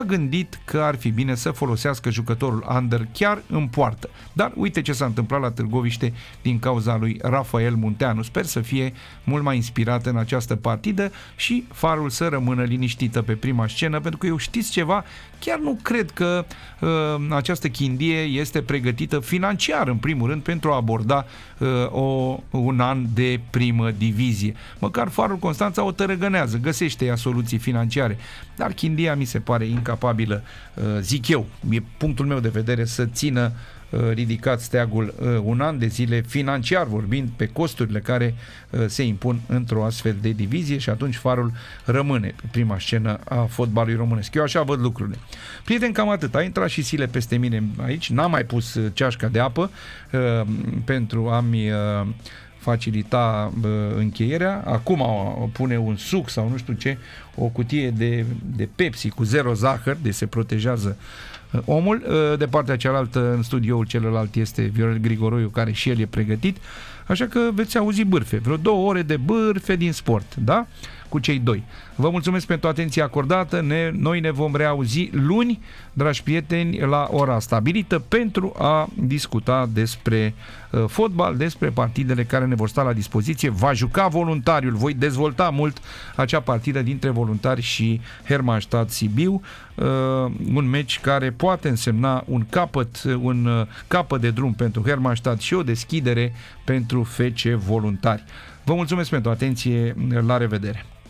gândit că ar fi bine să folosească jucătorul Ander chiar în poartă. Dar uite ce s-a întâmplat la Târgoviște din cauza lui Rafael Munteanu. Sper să fie mult mai inspirat în această partidă și Farul să rămână liniștită pe prima scenă, pentru că eu, știți ceva, chiar nu cred că această chindie este pregătită financiar, în primul rând, pentru a aborda un an de primă divizie. Măcar Farul Constanța o tărăgânează, găsește ea soluții financiare, dar chindia mi se pare incapabilă, zic eu, e punctul meu de vedere, să țină ridicat steagul un an de zile, financiar vorbind, pe costurile care se impun într-o astfel de divizie, și atunci Farul rămâne pe prima scenă a fotbalului românesc. Eu așa văd lucrurile. Prieteni, cam atât. A intrat și Sile peste mine aici, n-am mai pus ceașca de apă pentru a-mi facilita încheierea. Acum pune un suc sau nu știu ce, o cutie de Pepsi cu 0 zahăr, de se protejează omul. De partea cealaltă, în studioul celălalt, este Viorel Grigoroiu, care și el e pregătit, așa că veți auzi bârfe, vreo 2 ore de bârfe din sport, da? Cu cei doi. Vă mulțumesc pentru atenția acordată. Noi ne vom reauzi luni, dragi prieteni, la ora stabilită, pentru a discuta despre fotbal, despre partidele care ne vor sta la dispoziție. Va juca Voluntariul, voi dezvolta mult acea partidă dintre Voluntari și Hermannstadt Sibiu, un meci care poate însemna un capăt de drum pentru Hermannstadt și o deschidere pentru FC Voluntari. Vă mulțumesc pentru atenție, la revedere!